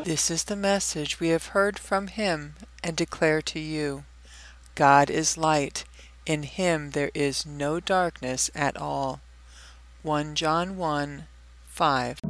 This is the message we have heard from him and declare to you. God is light. In him there is no darkness at all. 1 John 1:5